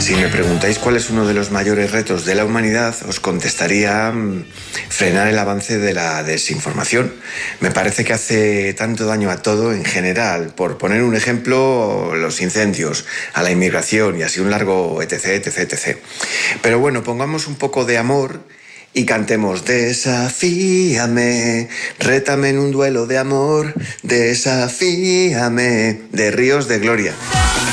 Si me preguntáis cuál es uno de los mayores retos de la humanidad, os contestaría frenar el avance de la desinformación. Me parece que hace tanto daño a todo en general. Por poner un ejemplo, los incendios, a la inmigración y así un largo etc, etc, etc. Pero bueno, pongamos un poco de amor y cantemos: desafíame, rétame en un duelo de amor, desafíame, de Ríos de Gloria.